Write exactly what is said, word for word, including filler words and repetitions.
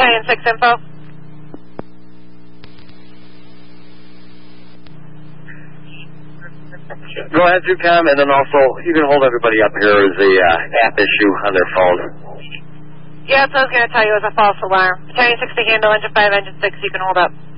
Battalion six info. Go ahead, Zucom, and then also, you can hold everybody up here as a uh, app issue on their phone. Yeah, that's what I was going to tell you. It was a false alarm. Battalion six to handle, engine five, engine six, you can hold up.